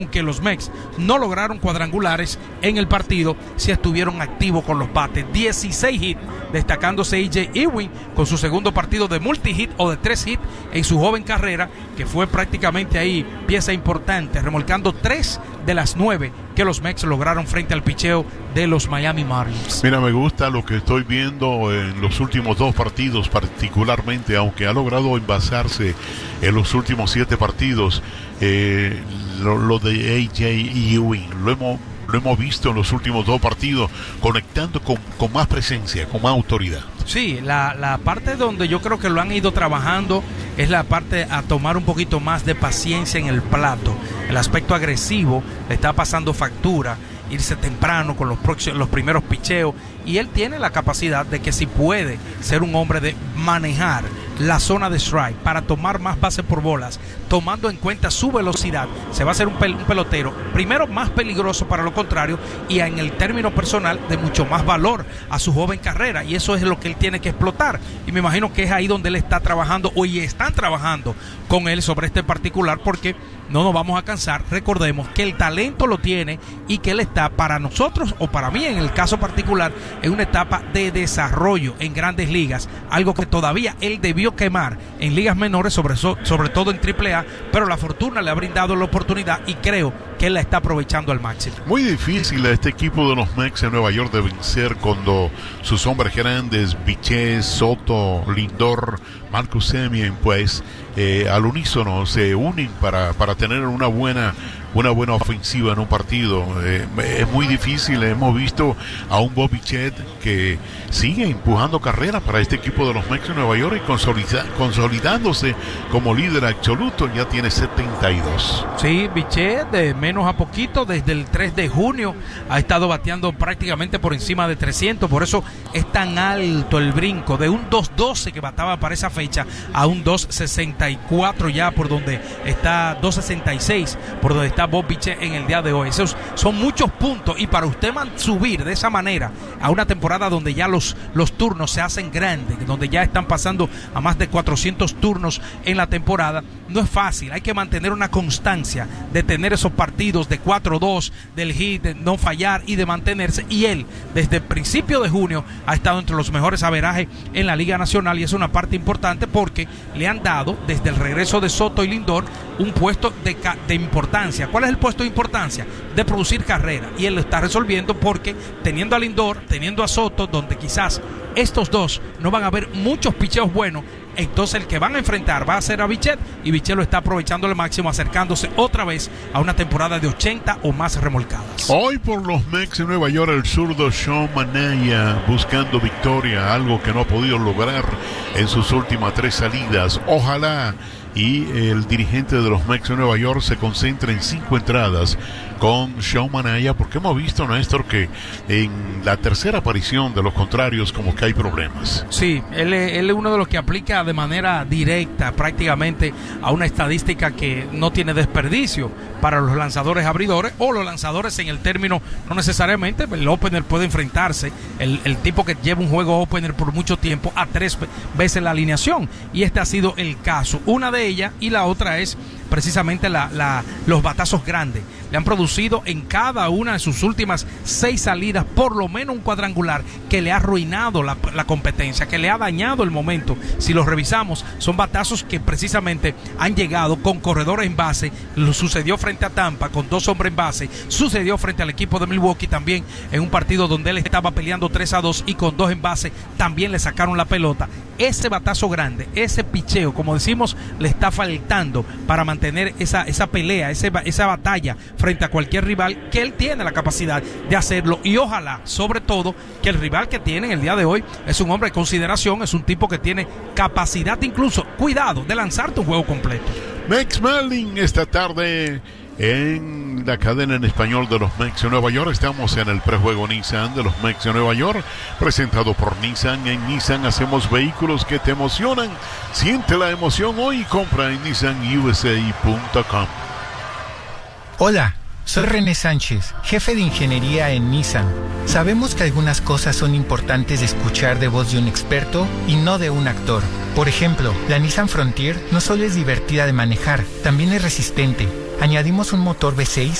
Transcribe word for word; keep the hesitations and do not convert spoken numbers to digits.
que los Mex no lograron cuadrangulares en el partido, si estuvieron activos con los bates. dieciséis hits, destacándose A J Ewing con su segundo partido de multi-hit o de tres hits en su joven carrera, que fue prácticamente ahí pieza importante, remolcando tres de las nueve que los Mex lograron frente al picheo de los Miami Marlins. Mira, me gusta lo que estoy viendo en los últimos dos partidos particularmente, aunque ha logrado envasarse en los últimos siete partidos. Eh, lo, lo de A J Ewing lo hemos, lo hemos visto en los últimos dos partidos, conectando con, con más presencia, con más autoridad. Sí, la, la parte donde yo creo que lo han ido trabajando es la parte a tomar un poquito más de paciencia en el plato. El aspecto agresivo le está pasando factura, irse temprano con los, próximos, los primeros picheos, y él tiene la capacidad de que si puede ser un hombre de manejar la zona de strike para tomar más bases por bolas, tomando en cuenta su velocidad, se va a hacer un, pel un pelotero primero más peligroso para lo contrario, y en el término personal de mucho más valor a su joven carrera, y eso es lo que él tiene que explotar, y me imagino que es ahí donde él está trabajando, o y están trabajando con él sobre este particular, porque no nos vamos a cansar. Recordemos que el talento lo tiene y que él está, para nosotros o para mí en el caso particular, en una etapa de desarrollo en grandes ligas, algo que todavía él debió quemar en ligas menores, sobre, sobre todo en triple A, pero la fortuna le ha brindado la oportunidad y creo que él la está aprovechando al máximo. Muy difícil a este equipo de los Mex en Nueva York de vencer cuando sus hombres grandes, Bichette, Soto, Lindor, Marcus Semien, pues eh, al unísono se unen para, para tener una buena una buena ofensiva en un partido. Eh, es muy difícil. Hemos visto a un Bo Bichette que sigue empujando carreras para este equipo de los Mex de Nueva York y consolida, consolidándose como líder absoluto. Ya tiene setenta y dos. Sí, Bichette de menos a poquito, desde el tres de junio ha estado bateando prácticamente por encima de trescientos, por eso es tan alto el brinco de un dos doce que bataba para esa fecha a un dos sesenta y cuatro ya, por donde está dos sesenta y seis, por donde está Bob Bichette en el día de hoy. Esos son muchos puntos, y para usted subir de esa manera a una temporada donde ya los, los turnos se hacen grandes, donde ya están pasando a más de cuatrocientos turnos en la temporada, no es fácil. Hay que mantener una constancia de tener esos partidos de cuatro dos, del hit, de no fallar y de mantenerse, y él desde el principio de junio ha estado entre los mejores averajes en la Liga Nacional, y es una parte importante porque le han dado desde el regreso de Soto y Lindor un puesto de, de importancia. ¿Cuál es el puesto de importancia? De producir carrera, y él lo está resolviendo porque teniendo a Lindor, teniendo a Soto, donde quizás estos dos no van a ver muchos picheos buenos, entonces el que van a enfrentar va a ser a Bichette, y Bichette lo está aprovechando al máximo, acercándose otra vez a una temporada de ochenta o más remolcadas. Hoy por los Mex de Nueva York, el zurdo Sean Manaea buscando victoria, algo que no ha podido lograr en sus últimas tres salidas. Ojalá y el dirigente de los Mex de Nueva York se concentra en cinco entradas con Sean Manaea, porque hemos visto, Néstor, que en la tercera aparición de los contrarios como que hay problemas. Sí, él, él es uno de los que aplica de manera directa prácticamente a una estadística que no tiene desperdicio para los lanzadores abridores o los lanzadores en el término, no necesariamente el opener puede enfrentarse, el, el tipo que lleva un juego opener por mucho tiempo, a tres veces la alineación, y este ha sido el caso. Una de ellas, y la otra es precisamente la, la, los batazos grandes. Le han producido en cada una de sus últimas seis salidas por lo menos un cuadrangular que le ha arruinado la, la competencia, que le ha dañado el momento. Si los revisamos, son batazos que precisamente han llegado con corredores en base. Lo sucedió frente a Tampa con dos hombres en base, sucedió frente al equipo de Milwaukee también en un partido donde él estaba peleando tres a dos y con dos en base también le sacaron la pelota. Ese batazo grande, ese picheo, como decimos, le está faltando para mantener esa, esa pelea, ese, esa batalla frente a cualquier rival, que él tiene la capacidad de hacerlo, y ojalá, sobre todo, que el rival que tiene en el día de hoy es un hombre de consideración, es un tipo que tiene capacidad incluso, cuidado, de lanzarte un juego completo. Mex Marlin esta tarde en la cadena en español de los Mex de Nueva York. Estamos en el prejuego Nissan de los Mex de Nueva York, presentado por Nissan. En Nissan hacemos vehículos que te emocionan. Siente la emoción hoy y compra en nissan u s a punto com. Hola, soy René Sánchez, jefe de ingeniería en Nissan. Sabemos que algunas cosas son importantes de escuchar de voz de un experto y no de un actor. Por ejemplo, la Nissan Frontier no solo es divertida de manejar, también es resistente. Añadimos un motor V seis